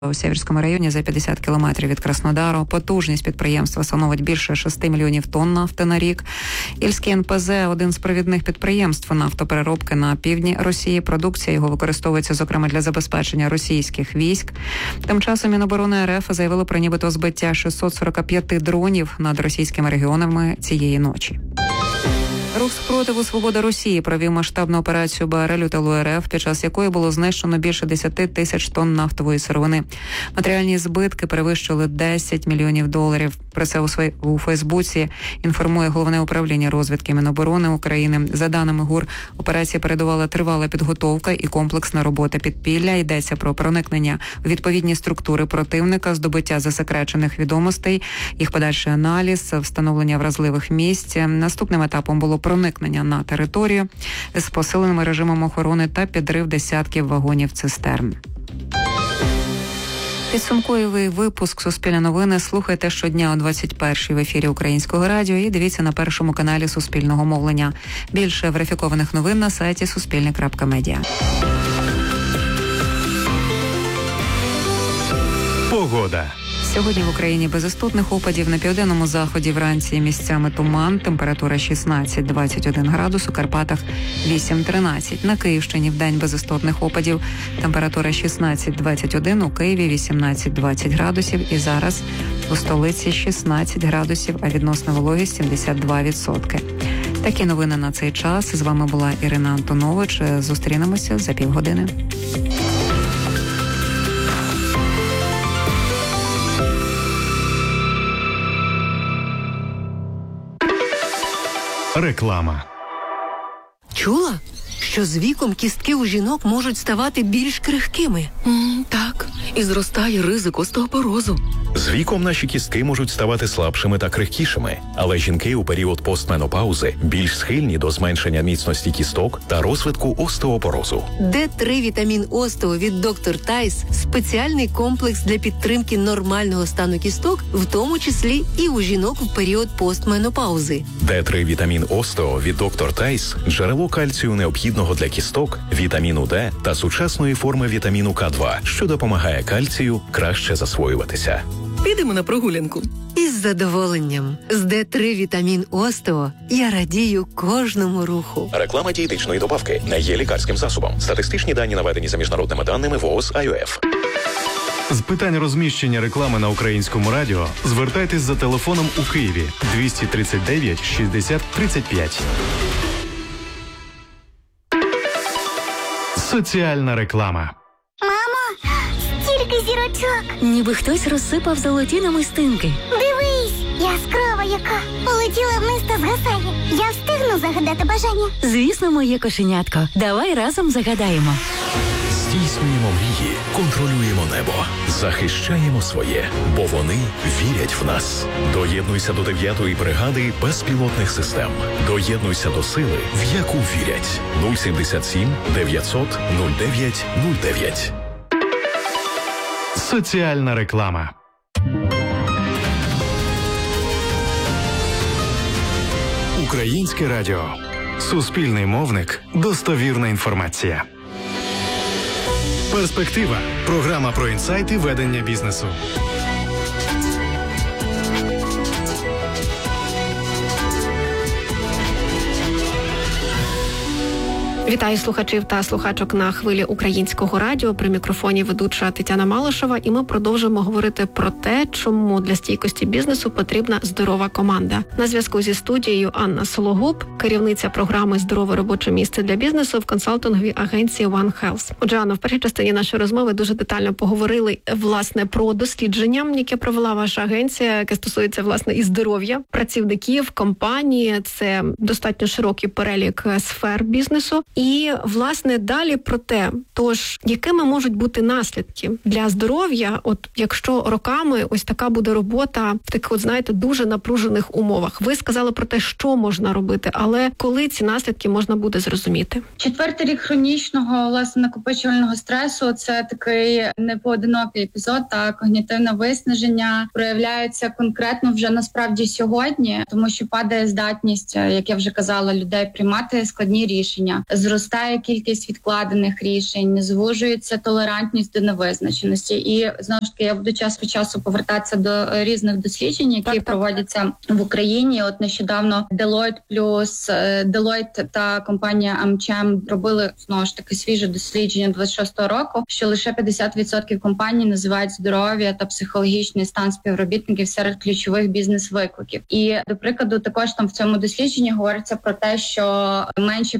У Сєвєрському районі за 50 кілометрів від Краснодару. Потужність підприємства становить більше 6 мільйонів тонн нафти на рік. Ільський НПЗ – один з провідних підприємств нафтопереробки на півдні Росії. Продукція його використовується, зокрема, для забезпечення російських військ. Тим часом Міноборони РФ заявило про нібито збиття 645 дронів над російськими регіонами цієї ночі. Рух спротиву «Свобода Росії» провів масштабну операцію БРЛ у тилу РФ, під час якої було знищено більше 10 тисяч тонн нафтової сировини. Матеріальні збитки перевищили 10 мільйонів доларів. Про це у Фейсбуці інформує Головне управління розвідки Міноборони України. За даними ГУР, операція передувала тривала підготовка і комплексна робота підпілля. Йдеться про проникнення у відповідні структури противника, здобуття засекречених відомостей, їх подальший аналіз, встановлення вразливих місць. Наступним етапом було проникнення на територію з посиленим режимом охорони та підрив десятків вагонів-цистерн. Підсумковий випуск «Суспільне новини» слухайте щодня о 21-й в ефірі Українського радіо і дивіться на першому каналі Суспільного мовлення. Більше верифікованих новин на сайті suspilne.media. Погода. Сьогодні в Україні без істотних опадів. На південному заході вранці місцями туман. Температура 16-21 градус. У Карпатах 8-13. На Київщині вдень без істотних опадів. Температура 16-21. У Києві 18-20 градусів. І зараз у столиці 16 градусів, а відносна вологість 72%. Такі новини на цей час. З вами була Ірина Антонович. Зустрінемося за півгодини. Реклама. Чула, що з віком кістки у жінок можуть ставати більш крихкими? Так, і зростає ризик остеопорозу. З віком наші кістки можуть ставати слабшими та крихкішими, але жінки у період постменопаузи більш схильні до зменшення міцності кісток та розвитку остеопорозу. Д3 вітамін Остео від Доктор Тайс – спеціальний комплекс для підтримки нормального стану кісток, в тому числі і у жінок в період постменопаузи. Д3 вітамін Остео від Доктор Тайс – джерело кальцію необхідного для кісток, вітаміну Д та сучасної форми вітаміну К2, що допомагає кальцію краще засвоюватися. Підемо на прогулянку. Із задоволенням. З Д3 вітамін Остео я радію кожному руху. Реклама дієтичної добавки не є лікарським засобом. Статистичні дані наведені за міжнародними даними ВООЗ АЮФ. З питань розміщення реклами на Українському радіо звертайтесь за телефоном у Києві 239 60 35. Соціальна реклама. Мамо, стільки зірочок. Ніби хтось розсипав золоті намистинки. Дивись, яскрава яка. Полетіла вниз та згасає. Я встигну загадати бажання. Звісно, моє кошенятко. Давай разом загадаємо. Здійснюємо мрії, контролюємо небо, захищаємо своє, бо вони вірять в нас. Доєднуйся до 9-ї бригади безпілотних систем. Доєднуйся до сили, в яку вірять. 077 900 09 09. Соціальна реклама. Українське радіо. Суспільний мовник. Достовірна інформація. Перспектива. Програма про інсайти ведення бізнесу. Вітаю слухачів та слухачок на хвилі Українського радіо. При мікрофоні ведуча Тетяна Малишева. І ми продовжимо говорити про те, чому для стійкості бізнесу потрібна здорова команда. На зв'язку зі студією Анна Сологуб, керівниця програми «Здорове робоче місце для бізнесу» в консалтинговій агенції One Health. Отже, Анна, в першій частині нашої розмови дуже детально поговорили, власне, про дослідження, яке провела ваша агенція, яке стосується, власне, і здоров'я працівників, компанії. Це достатньо широкий перелік сфер бізнесу. І, власне, далі про те, тож, якими можуть бути наслідки для здоров'я, от якщо роками ось така буде робота в таких, от, знаєте, дуже напружених умовах. Ви сказали про те, що можна робити, але коли ці наслідки можна буде зрозуміти? Четвертий рік хронічного, власне, накопичувального стресу – це такий непоодинокий епізод, та когнітивне виснаження проявляється конкретно вже насправді сьогодні, тому що падає здатність, як я вже казала, людей приймати складні рішення. зростає кількість відкладених рішень, звужується толерантність до невизначеності. І знову ж таки я буду час від часу повертатися до різних досліджень, які проводяться в Україні. От нещодавно Deloitte та компанія AmCham робили знову ж таки свіже дослідження 26-го року, що лише 50% компаній називають здоров'я та психологічний стан співробітників серед ключових бізнес-викликів. І, до прикладу, також там в цьому дослідженні говориться про те, що менше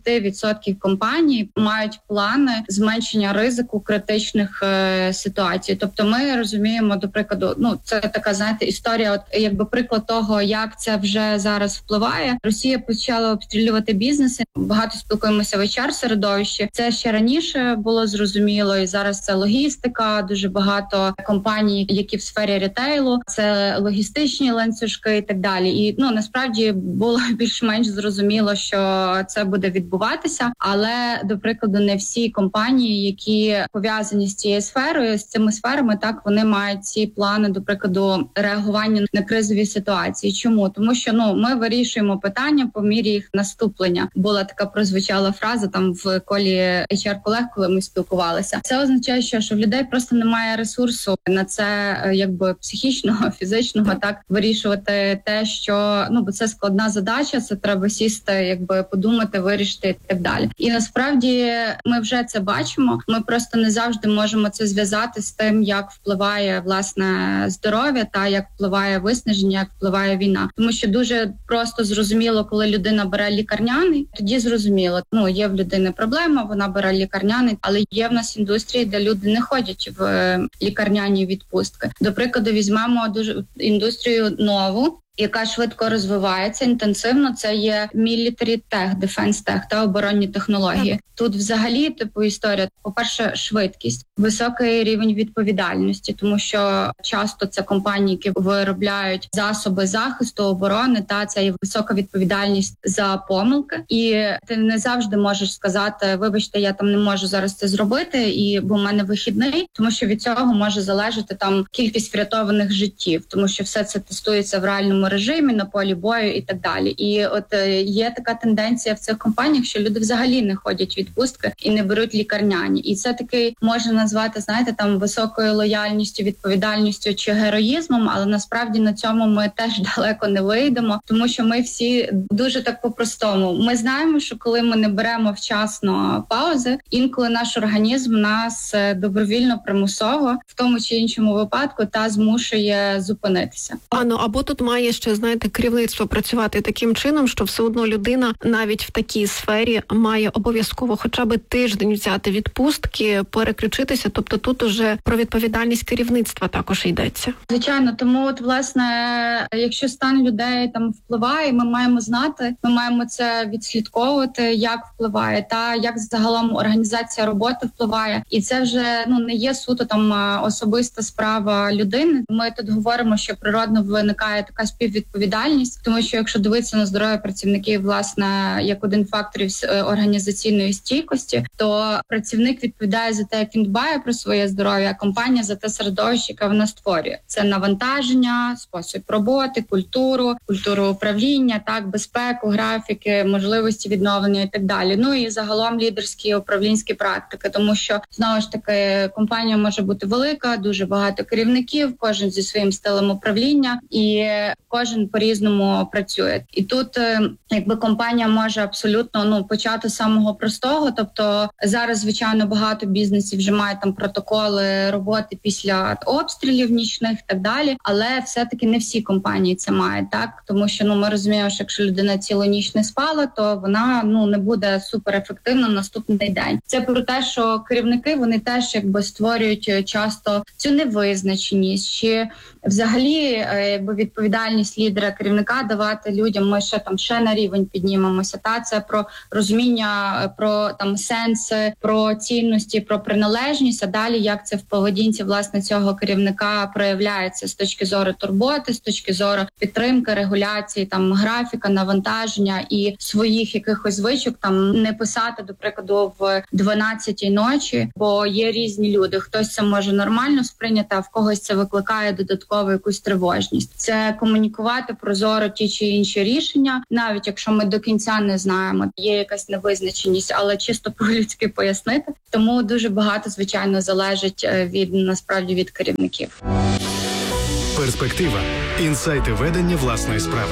50% компаній мають плани зменшення ризику критичних ситуацій. Тобто ми розуміємо, до прикладу, це така, знаєте, історія, от якби приклад того, як це вже зараз впливає. Росія почала обстрілювати бізнеси. Багато спілкуємося в HR-середовищі. Це ще раніше було зрозуміло, і зараз це логістика, дуже багато компаній, які в сфері ретейлу, це логістичні ланцюжки і так далі. І насправді було більш-менш зрозуміло, що це буде відбуватися, але, до прикладу, не всі компанії, які пов'язані з цією сферою, з цими сферами, так, вони мають ці плани, до прикладу, реагування на кризові ситуації. Чому? Тому що ми вирішуємо питання по мірі їх наступлення. Була така прозвучала фраза там в колі HR-колег, коли ми спілкувалися. Це означає, що в людей просто немає ресурсу на це, якби психічного, фізичного, так, вирішувати те, що бо це складна задача, це треба сісти, якби подумати, вирішити і так далі. І насправді ми вже це бачимо. Ми просто не завжди можемо це зв'язати з тим, як впливає власне здоров'я та як впливає виснаження, як впливає війна. Тому що дуже просто зрозуміло, коли людина бере лікарняний, тоді зрозуміло, є в людини проблема, вона бере лікарняний, але є в нас індустрії, де люди не ходять в лікарняні відпустки. До прикладу, візьмемо дуже індустрію нову, яка швидко розвивається інтенсивно, це є military tech, defense tech та оборонні технології. Так. Тут взагалі історія, по-перше, швидкість, високий рівень відповідальності, тому що часто це компанії, які виробляють засоби захисту, оборони, та це є висока відповідальність за помилки. І ти не завжди можеш сказати, вибачте, я там не можу зараз це зробити, бо в мене вихідний, тому що від цього може залежати там кількість врятованих життів, тому що все це тестується в реальному режимі, на полі бою і так далі. І от є така тенденція в цих компаніях, що люди взагалі не ходять в відпустки і не беруть лікарняні. І це такий можна назвати, знаєте, там високою лояльністю, відповідальністю чи героїзмом, але насправді на цьому ми теж далеко не вийдемо, тому що ми всі дуже так по-простому. Ми знаємо, що коли ми не беремо вчасно паузи, інколи наш організм нас добровільно, примусово, в тому чи іншому випадку, та змушує зупинитися. Або тут має ще, знаєте, керівництво працювати таким чином, що все одно людина навіть в такій сфері має обов'язково хоча б тиждень взяти відпустки, переключитися. Тобто тут уже про відповідальність керівництва також йдеться. Звичайно, тому от, власне, якщо стан людей там впливає, ми маємо знати, ми маємо це відслідковувати, як впливає, та як загалом організація роботи впливає. І це вже не є суто там особиста справа людини. Ми тут говоримо, що природно виникає така співвідповідальність, тому що якщо дивитися на здоров'я працівників, власне, як один з факторів організаційної стійкості, то працівник відповідає за те, як він дбає про своє здоров'я, а компанія за те середовище, яке вона створює. Це навантаження, спосіб роботи, культуру управління, так, безпеку, графіки, можливості відновлення і так далі. І загалом лідерські управлінські практики, тому що, знову ж таки, компанія може бути велика, дуже багато керівників, кожен зі своїм стилем управління, і кожен по-різному працює. І тут, якби компанія може абсолютно почати з самого простого. Тобто зараз, звичайно, багато бізнесів вже мають там протоколи роботи після обстрілів нічних і так далі, але все-таки не всі компанії це мають, так? Тому що ми розуміємо, що якщо людина цілу ніч не спала, то вона не буде суперефективна на наступний день. Це про те, що керівники, вони теж якби створюють часто цю невизначеність, чи взагалі якби відповідальність лідера, керівника давати людям, ми ще на рівень піднімемося. Та це про розуміння, про там сенси, про цінності, про приналежність, а далі як це в поведінці власне цього керівника проявляється з точки зору турботи, з точки зору підтримки, регуляції, там графіка, навантаження і своїх якихось звичок, там не писати, до прикладу, в 12-й ночі, бо є різні люди. Хтось це може нормально сприйняти, а в когось це викликає додаткову якусь тривожність. Це комунікація комунікувати прозоро ті чи інші рішення, навіть якщо ми до кінця не знаємо, є якась невизначеність, але чисто по-людськи пояснити. Тому дуже багато, звичайно, залежить насправді від керівників. Перспектива. Інсайти ведення власної справи.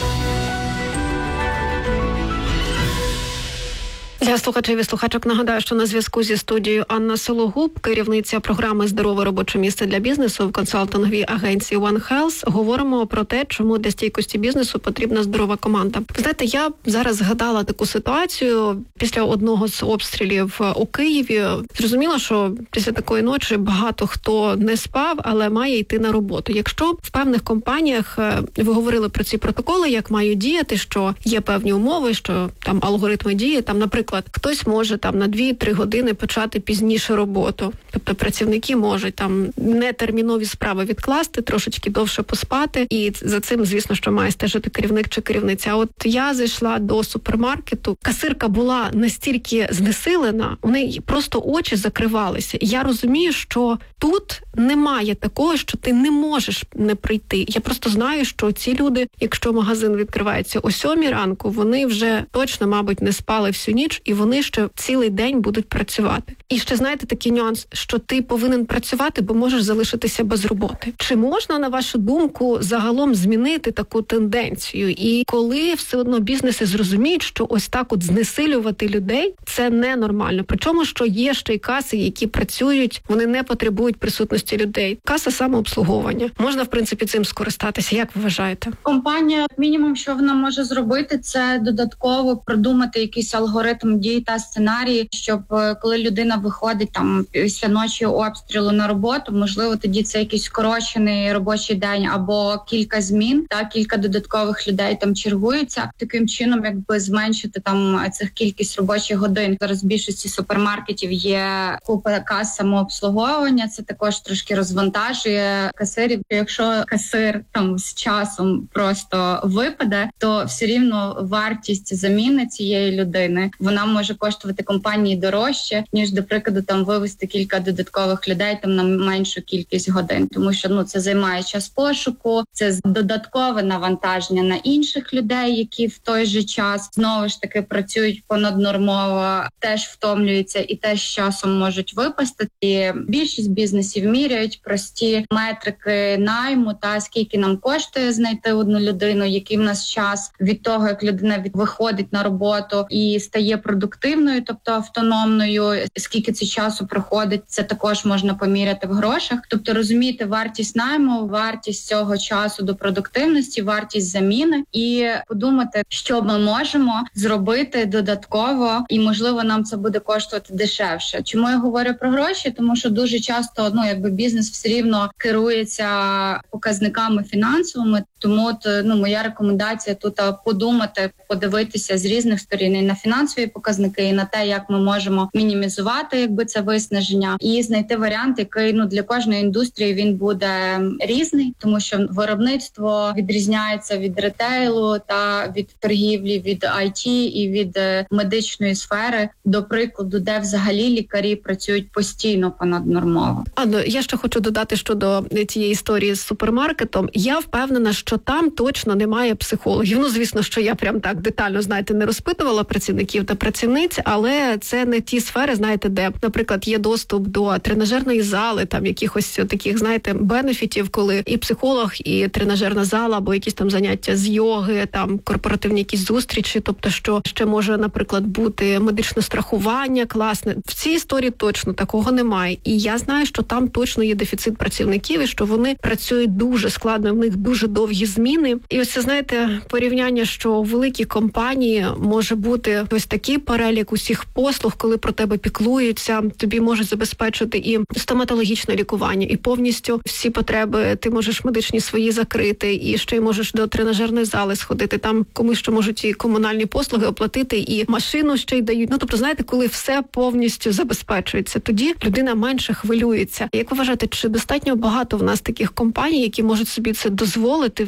Для слухачів і слухачок нагадаю, що на зв'язку зі студією Анна Сологуб, керівниця програми «Здорове робоче місце для бізнесу» в консалтинговій агенції One Health. Говоримо про те, чому для стійкості бізнесу потрібна здорова команда. Ви знаєте, я зараз згадала таку ситуацію після одного з обстрілів у Києві. Зрозуміла, що після такої ночі багато хто не спав, але має йти на роботу. Якщо в певних компаніях, ви говорили про ці протоколи, як мають діяти, що є певні умови, що там алгоритми дії, там, наприклад, хтось може там на 2-3 години почати пізніше роботу. Тобто працівники можуть там нетермінові справи відкласти, трошечки довше поспати. І за цим, звісно, що має стежити керівник чи керівниця. От я зайшла до супермаркету, касирка була настільки знесилена, у неї просто очі закривалися. І я розумію, що тут немає такого, що ти не можеш не прийти. Я просто знаю, що ці люди, якщо магазин відкривається о 7 ранку, вони вже точно, мабуть, не спали всю ніч, і вони ще цілий день будуть працювати. І ще, знаєте, такий нюанс, що ти повинен працювати, бо можеш залишитися без роботи. Чи можна, на вашу думку, загалом змінити таку тенденцію? І коли все одно бізнеси зрозуміють, що ось так от знесилювати людей – це ненормально. Причому, що є ще й каси, які працюють, вони не потребують присутності людей. Каса самообслуговування. Можна, в принципі, цим скористатися. Як ви вважаєте? Компанія, мінімум, що вона може зробити, це додатково продумати якийсь алгоритм дій та сценарії, щоб коли людина виходить там після ночі обстрілу на роботу, можливо, тоді це якийсь скорочений робочий день або кілька змін, та кілька додаткових людей там чергуються. Таким чином, якби зменшити там цих кількість робочих годин. Зараз в більшості супермаркетів є купа кас самообслуговування. Це також трошки розвантажує касирів. Якщо касир там з часом просто випаде, то все рівно вартість заміни цієї людини вона може коштувати компанії дорожче, ніж, до прикладу, там вивести кілька додаткових людей там на меншу кількість годин, тому що це займає час пошуку, це додаткове навантаження на інших людей, які в той же час знову ж таки працюють понаднормово, теж втомлюються і теж з часом можуть випасти. І більшість бізнесів міряють прості метрики найму та скільки нам коштує знайти одну людину, який в нас час від того, як людина виходить на роботу і стає продуктивною, тобто автономною, скільки це часу проходить, це також можна поміряти в грошах. Тобто розуміти вартість найму, вартість цього часу до продуктивності, вартість заміни і подумати, що ми можемо зробити додатково, і, можливо, нам це буде коштувати дешевше. Чому я говорю про гроші? Тому що дуже часто, якби бізнес все рівно керується показниками фінансовими, тому моя рекомендація тут подумати, подивитися з різних сторін і на фінансові показники, і на те, як ми можемо мінімізувати це виснаження, і знайти варіант, який для кожної індустрії він буде різний, тому що виробництво відрізняється від ретейлу та від торгівлі, від IT і від медичної сфери, до прикладу, де взагалі лікарі працюють постійно понаднормово. Анно, я ще хочу додати щодо цієї історії з супермаркетом. Я впевнена, що там точно немає психологів. Звісно, що я прям так детально, не розпитувала працівників та працівниць, але це не ті сфери, де, наприклад, є доступ до тренажерної зали, там якихось таких, бенефітів, коли і психолог, і тренажерна зала, або якісь там заняття з йоги, там корпоративні якісь зустрічі, тобто, що ще може, наприклад, бути медичне страхування класне. В цій історії точно такого немає. І я знаю, що там точно є дефіцит працівників, і що вони працюють дуже складно, в них дуже довгі зміни. І ось це, порівняння, що у великій компанії може бути ось такий перелік усіх послуг, коли про тебе піклуються, тобі можуть забезпечити і стоматологічне лікування, і повністю всі потреби ти можеш медичні свої закрити, і ще й можеш до тренажерної зали сходити, там комусь ще можуть і комунальні послуги оплатити, і машину ще й дають. Тобто, коли все повністю забезпечується, тоді людина менше хвилюється. Як ви вважаєте, чи достатньо багато в нас таких компаній, які можуть собі це дозволити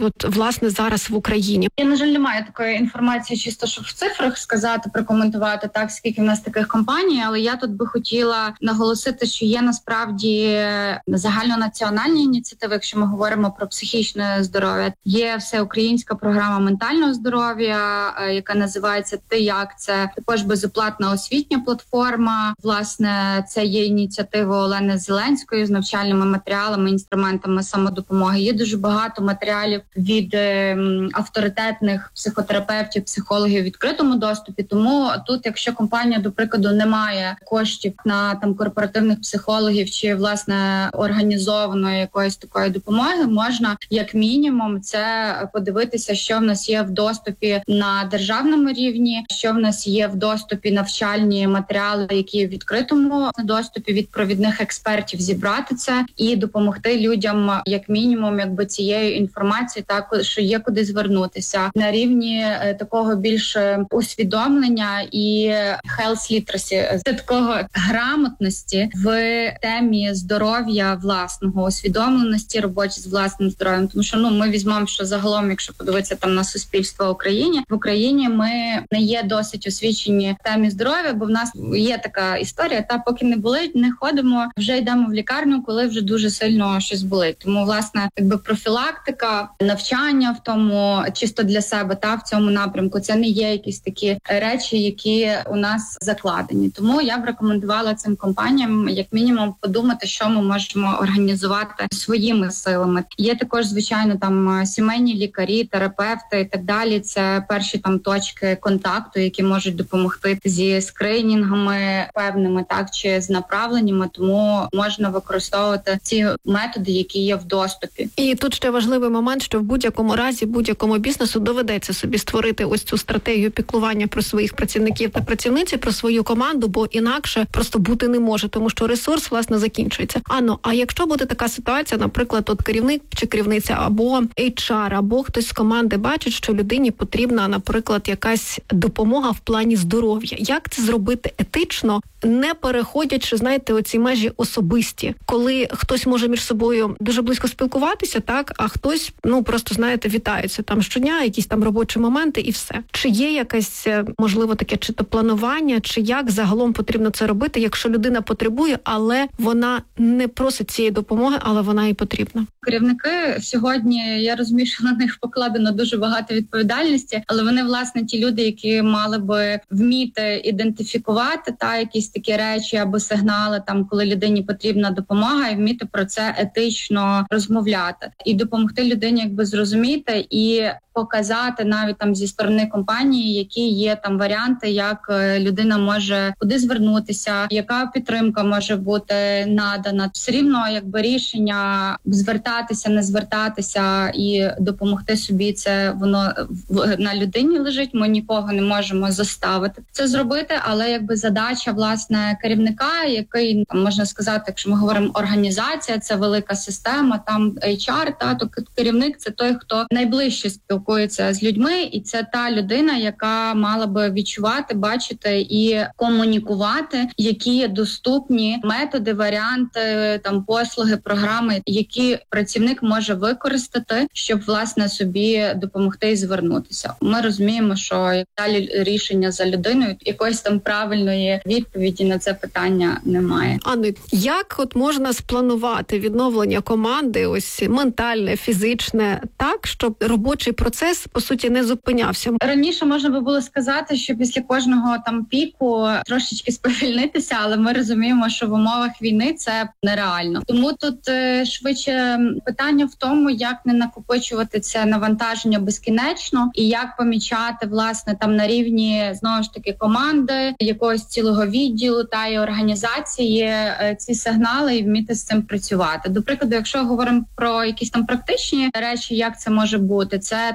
от, власне, зараз в Україні? Я, на жаль, не маю такої інформації, чисто, щоб в цифрах сказати, прокоментувати так, скільки в нас таких компаній, але я тут би хотіла наголосити, що є насправді загальнонаціональні ініціативи, якщо ми говоримо про психічне здоров'я. Є всеукраїнська програма ментального здоров'я, яка називається «Ти як?». Це також безоплатна освітня платформа. Власне, це є ініціатива Олени Зеленської з навчальними матеріалами, інструментами самодопомоги. Є дуже багато матеріалів від авторитетних психотерапевтів, психологів в відкритому доступі. Тому тут, якщо компанія, до прикладу, не має коштів на там корпоративних психологів чи власне організованої якоїсь такої допомоги, можна як мінімум це подивитися, що в нас є в доступі на державному рівні, що в нас є в доступі навчальні матеріали, які в відкритому доступі від провідних експертів, зібрати це і допомогти людям як мінімум, якби цією інформацією, також що є куди звернутися на рівні такого більше усвідомлення і health literacy, такого грамотності в темі здоров'я власного, усвідомленості роботи з власним здоров'ям. Тому що ми візьмемо, що загалом, якщо подивитися там на суспільство в Україні ми не є досить освічені в темі здоров'я, бо в нас є така історія, та поки не болить, не ходимо, вже йдемо в лікарню, коли вже дуже сильно щось болить. Тому, власне, якби профілактика, навчання в тому, чисто для себе, та в цьому напрямку, це не є якісь такі речі, які у нас закладені. Тому я б рекомендувала цим компаніям, як мінімум, подумати, що ми можемо організувати своїми силами. Є також, звичайно, там сімейні лікарі, терапевти і так далі. Це перші там точки контакту, які можуть допомогти зі скринінгами певними, так, чи з направленнями. Тому можна використовувати ці методи, які є в доступі. І тут ще важливий момент, що в будь-якому разі будь-якому бізнесу доведеться собі створити ось цю стратегію піклування про своїх працівників та працівниці, про свою команду, бо інакше просто бути не може, тому що ресурс, власне, закінчується. Анно, а якщо буде така ситуація, наприклад, от керівник чи керівниця або HR, або хтось з команди бачить, що людині потрібна, наприклад, якась допомога в плані здоров'я. Як це зробити етично, не переходячи, знаєте, оці межі особисті, коли хтось може між собою дуже близько спілкуватися, так, а хтось, просто, знаєте, вітаються там щодня, якісь там робочі моменти і все. Чи є якесь, можливо, таке чи то планування, чи як загалом потрібно це робити, якщо людина потребує, але вона не просить цієї допомоги, але вона їй потрібна? Керівники сьогодні, я розумію, що на них покладено дуже багато відповідальності, але вони, власне, ті люди, які мали би вміти ідентифікувати якісь такі речі або сигнали, там, коли людині потрібна допомога, і вміти про це етично розмовляти. І допомогти людині якби зрозуміти і показати навіть там зі сторони компанії, які є там варіанти, як людина може куди звернутися, яка підтримка може бути надана. Все рівно якби рішення звертатися, не звертатися і допомогти собі, це воно на людині лежить. Ми нікого не можемо заставити це зробити, але якби задача власне керівника, який там можна сказати, якщо ми говоримо організація, це велика система, там HR, то керівник це той, хто найближче спілкується з людьми, і це та людина, яка мала би відчувати, бачити і комунікувати, які є доступні методи, варіанти, там послуги, програми, які працівник може використати, щоб власне собі допомогти і звернутися. Ми розуміємо, що далі рішення за людиною, якоїсь там правильної відповіді на це питання немає. Анно, як от можна спланувати відновлення команди, ось ментальне, фізичне, так, щоб робочий процес, по суті, не зупинявся? Раніше можна би було сказати, що після кожного там піку трошечки сповільнитися, але ми розуміємо, що в умовах війни це нереально. Тому тут швидше питання в тому, як не накопичувати це навантаження безкінечно і як помічати, власне, там на рівні, знову ж таки, команди, якогось цілого відділу та й організації ці сигнали і вміти з цим працювати. До прикладу, якщо говоримо про якісь там практичні речі, як це може бути, це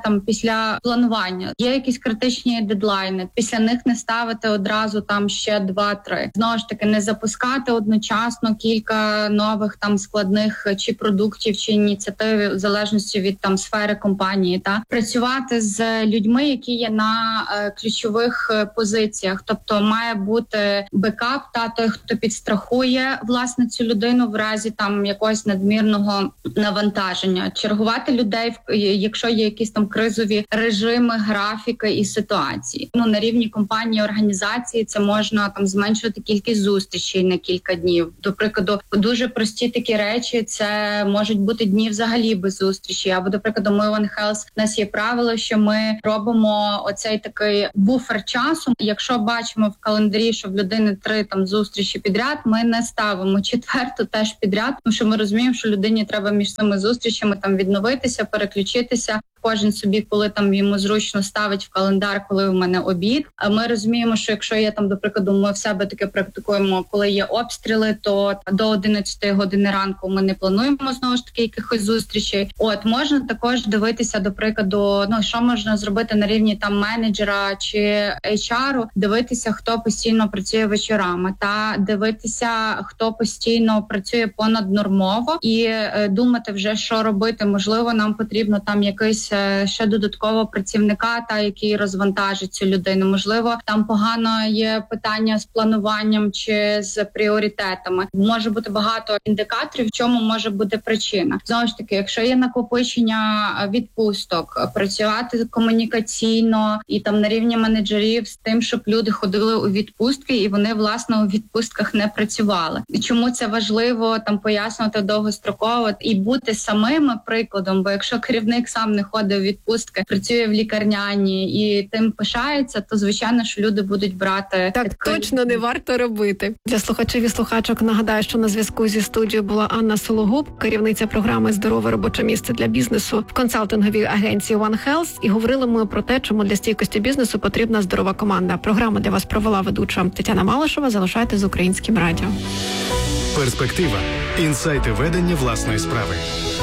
після планування. Є якісь критичні дедлайни, після них не ставити одразу ще 2-3. Знову ж таки, не запускати одночасно кілька нових складних чи продуктів, чи ініціатив, в залежності від сфери компанії. Працювати з людьми, які є на ключових позиціях. Тобто має бути бекап, той, хто підстрахує, власне, цю людину в разі якогось надмірного навантаження. Чергувати людей, якщо є якісь кризові режими, графіки і ситуації. На рівні компанії, організації це можна зменшувати кількість зустрічей на кілька днів. До прикладу, дуже прості такі речі, це можуть бути дні взагалі без зустрічі. Або, до прикладу, ми в One Health, у нас є правило, що ми робимо оцей такий буфер часу. Якщо бачимо в календарі, що в людини 3 зустрічі підряд, ми не ставимо 4-ту теж підряд, тому що ми розуміємо, що людині треба між цими зустрічами відновитися, переключитися. Кожен собі, коли йому зручно ставить в календар, коли в мене обід. А ми розуміємо, що якщо є до прикладу, ми в себе таке практикуємо, коли є обстріли, то до 11 години ранку ми не плануємо знову ж таки якихось зустрічей. Можна також дивитися, до прикладу, що можна зробити на рівні менеджера чи HR, дивитися, хто постійно працює вечорами, та дивитися, хто постійно працює понаднормово, і думати вже, що робити. Можливо, нам потрібно якийсь ще додатково працівника, який розвантажить цю людину. Можливо, погано є питання з плануванням чи з пріоритетами. Може бути багато індикаторів, в чому може бути причина. Знову ж таки, якщо є накопичення відпусток, працювати комунікаційно і на рівні менеджерів з тим, щоб люди ходили у відпустки і вони, власне, у відпустках не працювали. Чому це важливо пояснювати довгостроково і бути самим прикладом, бо якщо керівник сам не ходить у відпустки, працює в лікарняні і тим пишається, то звичайно, що люди будуть брати. Так точно не варто робити. Для слухачів і слухачок нагадаю, що на зв'язку зі студією була Анна Сологуб, керівниця програми «Здорове робоче місце для бізнесу» в консалтинговій агенції One Health. І говорили ми про те, чому для стійкості бізнесу потрібна здорова команда. Програму для вас провела ведуча Тетяна Малишева. Залишайтесь з Українським радіо. Перспектива. Інсайти ведення власної справи.